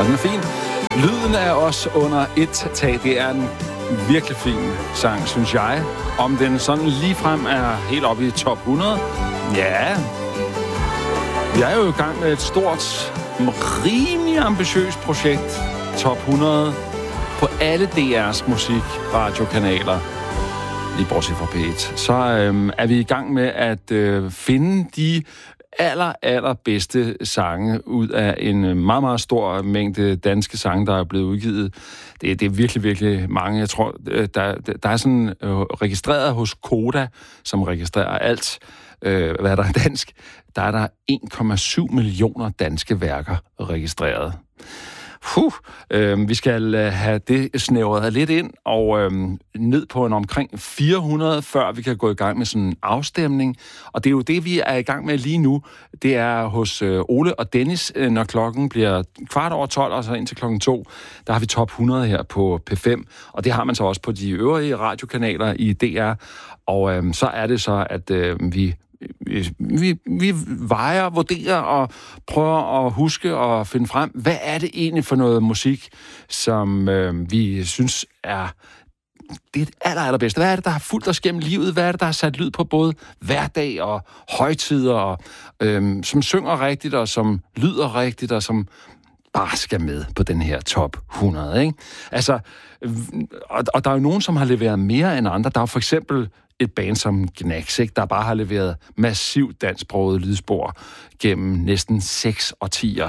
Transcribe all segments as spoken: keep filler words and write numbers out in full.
Og den er fin. Lyden er også under et tag. Det er en virkelig fin sang, synes jeg. Om den sådan ligefrem er helt oppe i top hundrede? Ja. Vi er jo i gang med et stort, rimelig ambitiøst projekt. top hundrede på alle D R's musik-radiokanaler. Lige bortset fra P et. Så øhm, er vi i gang med at øh, finde de aller, aller bedste sange ud af en meget, meget stor mængde danske sange, der er blevet udgivet. Det, det er virkelig, virkelig mange. Jeg tror, der, der er sådan øh, registreret hos Koda, som registrerer alt, øh, hvad der er dansk. Der er der en komma syv millioner danske værker registreret. Puh, øh, vi skal have det snævret lidt ind og øh, ned på en omkring fire hundrede, før vi kan gå i gang med sådan en afstemning. Og det er jo det, vi er i gang med lige nu. Det er hos øh, Ole og Dennis, øh, når klokken bliver kvart over tolv, og så indtil klokken to, der har vi top hundrede her på P fem. Og det har man så også på de øvrige radiokanaler i D R. Og øh, så er det så, at øh, vi... Vi, vi vejer, vurderer og prøver at huske og finde frem, hvad er det egentlig for noget musik, som øh, vi synes er det aller, allerbedste. Hvad er det, der har fulgt os gennem livet? Hvad er det, der har sat lyd på både hverdag og højtider, og, øh, som synger rigtigt, og som lyder rigtigt, og som bare skal med på den her top hundrede, ikke? Altså, og, og der er jo nogen, som har leveret mere end andre. Der er jo for eksempel et band som Gnags, ikke, der bare har leveret massivt dansksproget lydspor gennem næsten seks årtier.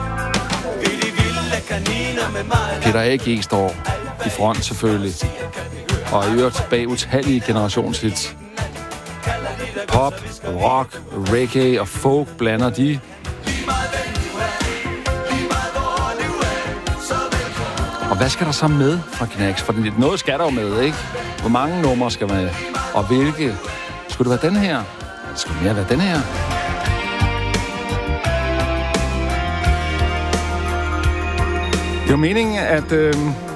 Peter A G står i front selvfølgelig, og i øvrigt bag utallige generationshits. Pop, rock, reggae og folk blander de. Og hvad skal der så med fra Gnags? For noget skal der jo med, ikke? Hvor mange numre skal man... Og hvilke? Skulle det være den her? Skulle det mere være den her? Det er jo meningen, at øh,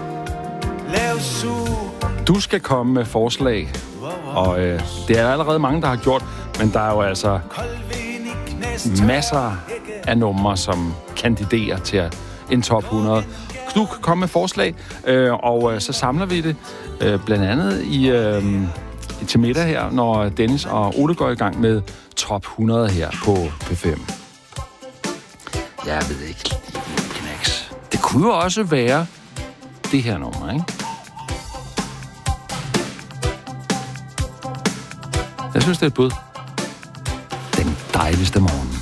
du skal komme med forslag. Og øh, det er allerede mange, der har gjort. Men der er jo altså masser af numre, som kandiderer til en top hundrede. Du kan komme med forslag, øh, og øh, så samler vi det øh, blandt andet i, øh, til middag her, når Dennis og Ole går i gang med top hundrede her på P fem. Jeg ved ikke, Gnags. Det kunne jo også være det her nummer, ikke? Jeg synes, det er et bud. Den dejligste morgen.